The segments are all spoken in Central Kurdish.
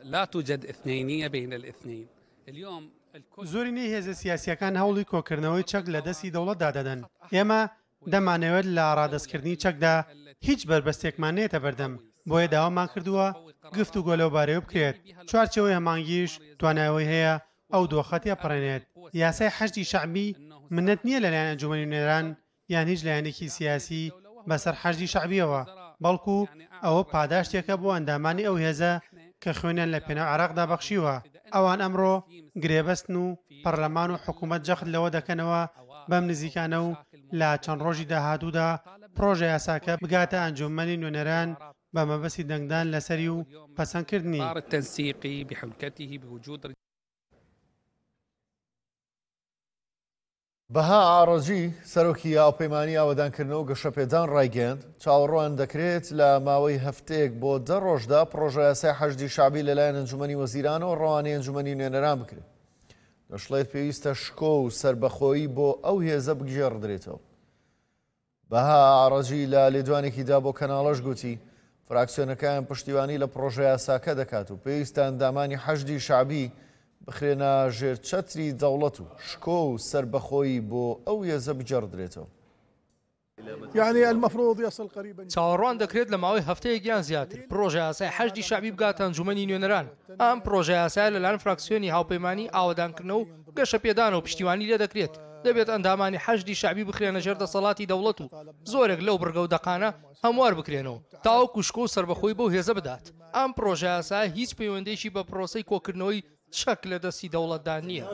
لا توجد اثنينية بين الاثنين. اليوم زۆرینەی هێزە سیاسیەکان هەوڵی کۆکردنەوەی چەک لە دەستی دەوڵەتدا دەدەن. ئێمە دەمانەوێت لە ڕادەستکردنی چەکدا هیچ بربەستێکمان نێتە بەردەم، بۆیە داوامان کردووە گفتوگۆ لەو بارەوە بکرێت. چوارچەوەی هەمانگیش تواناوی هەیە ئەو دۆخەت تێپەڕێنێت. یاسای حەشتی شەعبی منەت نییە لەلایەن ئەنجومەنی نوێنەران یان هیچ لایەنێکی سیاسی بەسەر حەشتی شەعبیەوە، بەڵکو ئەوە پاداشتێکە بۆ ئەندامانی ئەو هێزە کە خوێنیان لە پێناو عێراقدا بەخشیوە. ئەوان ئەمڕۆ گرێبەستن و پەرلەمان و حکوومەت جەخت لەوە دەکەنەوە بەم نزیکانە و لە چەند ڕۆژی داهاتوودا پرۆژە یاساکە بگاتە ئەنجومەنی نوێنەران بە مەبەستی دەنگدان لەسەری و پەسەندکردنی. بەها ئاڕۆژی سەرۆکی هاوپەیمانی ئاوەدانکردنەوە گەشەپێدان ڕایگەاند چاوەڕوان دەکرێت لە ماوەی هەفتەیەک بۆ 10 ڕۆژدا پرۆژە یاسای حەشتی شەعبی لەلایەن ئەنجومەنی وەزیرانەوە ڕەوانەی ئەنجومەنی نوێنەران بکرێت. دەشڵێت پێویستە شکۆ و سربەخۆیی بۆ ئەو هێزە بگێڕدرێتەوە. بەها ئاڕۆژی لە لێدوانێکیدا بۆ کەناڵەش گوتی فراکسیۆنەکان پشتیوانی لە پرۆژە یاساکە دەکات و پێویستە ئەندامانی حەشتی شەعبی بخرێنە ژێر چەتری دەوڵەت و شکۆ و سربەخۆیی بۆ ئەو هێزە بجێڕدرێتەوە. چاوەڕوان دەکرێت لە ماوەی هەفتەیەک یان زیاتر پرۆژە یاسای حەشتی شەعبی بگاتە ئەنجومەنی نوێنەران. ئەم پرۆژە یاسای لەلایەن فراکسیۆنی هاوپەیمانی ئاوەدانکردنەوە و گەشەپێدان و پشتیوانی لێ دەکرێت. دەبێت ئەندامانی حەشتی شەعبی بخرێنە ژێر دەسەڵاتی دەوڵەت و زۆرێک لەو بڕگەودەقانە هەموار بکرێنەوە تاوەکو شکۆ و سربەخۆی بەو هێزە بدات. ئەم پرۆژە یاسای هیچ پەیوەندیشی بە پرۆسەی کۆکردنەوەی چەک لە دەستی دەوڵەتدا نییە.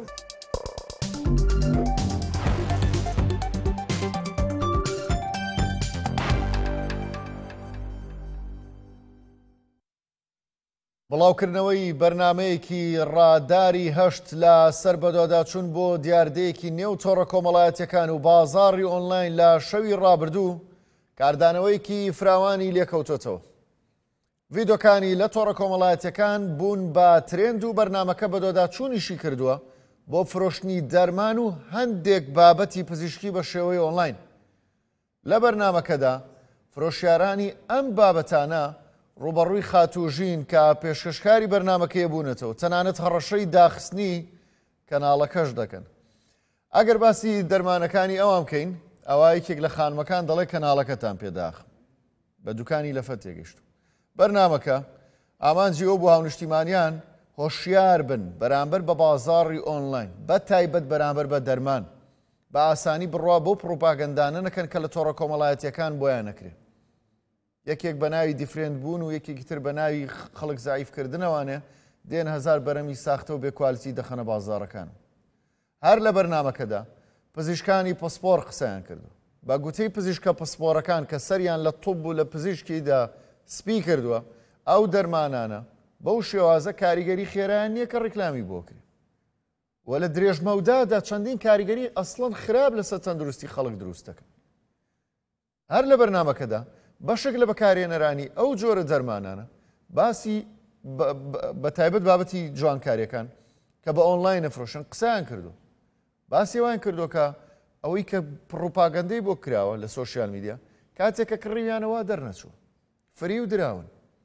بڵاوکردنەوەی بەرنمەیەکی ڕاداری هەشت لە سەر بەدواداچوون بۆ دیاردەیەکی نێو تۆڕە کۆمەڵایەتیەکان و بازاڕی ئۆنلاین لە شەوی ڕابردوو کاردانەوەیەکی فراوانی لێکەوتۆتەوە. ڤیدۆکانی لە تۆڕە کۆمەڵایەتیەکان بوون بە ترێند و بەرنمەکە بەدواداچوونیشی کردووە بۆ فرۆشتنی دەرمان و هەندێک بابەتی پزیشکی بە شێوەی ئۆنلاین. لە بەرنمەکەدا فرۆشیارانی ئەم بابەتانە ڕوبەڕووی خاتوژین کە پێشکەشکاری بەرنمەکەی بوونێتەوە تەنانەت هەڕەشەی داخستنی کەناڵەکەش دەکەن. ئەگەر باسی دەرمانەکانی ئەوام بکەین ئەوە یەکێک لە خانمەکان دەڵێ کەناڵەکەتان پێداخ بە دوکانی لەفە تێگەیشت. بەرنمەکە ئامانجی ئەو بۆ هاونیشتیمانیان هۆشیار بن بەرامبەر بە بازاڕی ئۆنلاین بە تایبەت بەرامبەر بە دەرمان بە ئاسانی بڕوا بۆ پرۆپاگەندانە نەکەن کە لە تۆڕە کۆمەڵایەتیەکان بۆیان نەکرێت. یەکێک بە ناوی دیفرێنت بوون و یەکێکی تر بە ناوی خەڵک زایفکردنەوەوانێ دێن هەزار بەرەمی ساختە و بێکوالیتی دەخەنە بازاڕەکان. هەر لە بەرنمەکەدا پزیشکانی پسپۆر قسەیان کردو بە گوتەی پزیشکە پسپۆرەکان کە سەریان لە توب و لە پزیشکیدا سپی کردووە ئەو دەرمانانە بەو شێوازە کاریگەری خێرایان نییە کە ڕێکلامی بۆ کرد. و لە درێژمەودادا چەندین کاریگەری ئەسڵەن خراپ لەسەر تەندروستی خەڵک دروست دەکەن. هەر لە بەرنمەکەدا بەشێک لە بەکارێنەرانی ئەو جۆرە دەرمانانە باسی بە تایبەت بابەتی جوانکاریەکان کە بە ئۆنلاین نەفرۆشن قسەیان کردو. باسی وایان کردو کە ئەوەی کە پڕۆپاگەندەی بۆ کراوە لە سۆشیال میدیا کاتێککە کڕیویانەوە دەرنەچوو فری و دراون.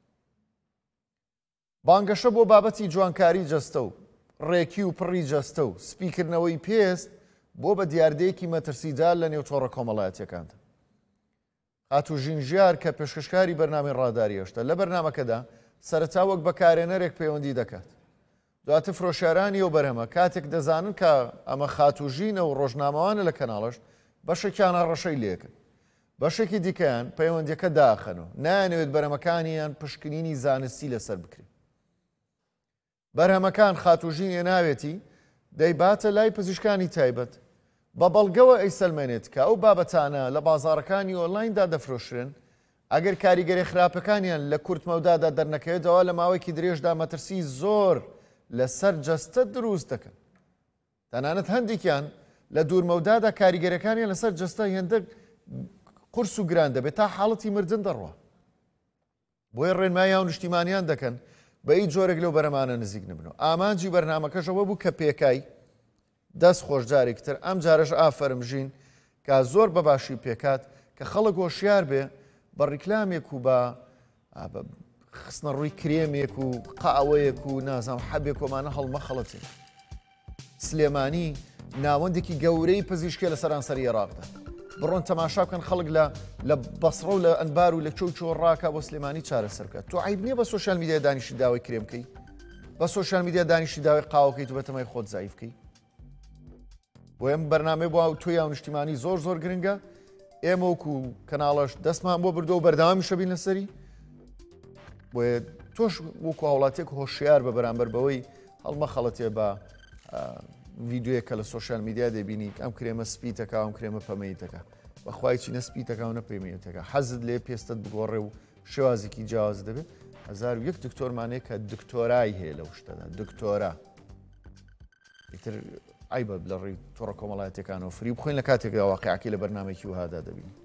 بانگەشە بۆ بابەتی جوانکاری جەستە و ڕێکی و پڕی جەستە و سپیکردنەوەی پێست بۆ بە دیاردەیەکی مەترسیدار لە نێو تۆڕە کۆمەڵایەتیەکاندا. خاتوژین ژیار کە پێشکەشکاری بەرنامەی ڕاداری هێشتا لە بەرنمەکەدا سەرەتا وەک بەکارێنەرێک پەیوەندی دەکات. دواتر فرۆشیارانی ئەو بەرهەمە کاتێک دەزانن کە ئەمە خاتوژینە و ڕۆژنامەوانە لە کەناڵەش بەشێکیانە ڕەشەی لێکن. بەشێکی دیکەیان پەیوەندیەکە داخەنەوە نانەوێت بەرهەمەکانیان پشکنینی زانستی لەسەر بکرێت. بەرهەمەکان خاتوژینێ ناوێتی دەیباتە لای پزیشکانی تایبەت بە بەڵگەوە ئەیسەلمێنێت کە ئەو بابەتانە لە بازاڕەکانی ئۆنلایندا دەفرۆشرن ئەگەر کاریگەری خراپەکانیان لە کورتمەودادا دەرنەکەوێتەوە لە ماوەیەکی درێژدا مەترسی زۆر لەسەر جەستە دروست دەکەن. تەنانەت هەندێکیان لە دوورمەودادا کاریگەرەکانیان لەسەر جەستە هێندە قورس و گران دەبێت تا حاڵەتی مردن دەڕوە. بۆیە ڕێنمایی هاونیشتیمانیان دەکەن بە هیچ جۆرێک لەو بەرەمانە نزیک نبنەوە. ئامانجی بەرنامەکەشەوە بوو کە پێکای دەست خۆشدارێکتر ئەم جارەش ئافەرمژین کە زۆر بەباشی پێکات کە خەڵک هۆشیار بێ بە ڕیکلامێک و بە خستنە ڕووی کرێمێک و قاوەیەک و نازام حەبێک کۆمانە هەڵمەخەڵەتێ سلێمانی ناوەندێکی گەورەی پزیشکێ لە سەرانسەری عێراقدا بڕۆن تەماشا بکەن خەڵک لە بەسڕە و لە ئەنبار و لە چۆ ڕاکە بۆ سلێمانی چارەسەر بکات تۆ عیب نییە بە سۆشیال میدیا دانیشی داوای کرێم بکەی بە سۆشیال میدیا دانیشی داوای قاوەکەیت و بەتەمای خۆت زایف بکەی بۆ ئەم بەرنامەی بۆ توی یا نیشتیمانی زۆر گرنگە ئێمە وەکو کەناڵەش دەستمان بۆ بردو و بەردەوامی شەبین لەسەری بۆیە تۆش وەکو هاوڵاتێک هۆشیار بە بەرامبەر بەوەی هەڵمە خەڵەتێ بە ڤیددیوەکە لە سۆشیال میدیا دەبینی ئەم کرێمە سپیتەکە ئەم کرێمە پەمەیتەکە بەخوای چی نەسپیتەکە و نەپەیمێتەکە حەزت لێ پێستت بگۆڕێ و شێوازێکی جیاواز دەبێت 1001 دکتۆرمانەیە کە دکتۆرای هەیە لەو شتەدا دکتۆرا ئیتر عیبە لە ڕێی تۆڕە کۆمەڵایەتەکانەوە فری بخۆین لە کاتێکدا واقعیاکی لە بەرنامێکی وهادا دەبین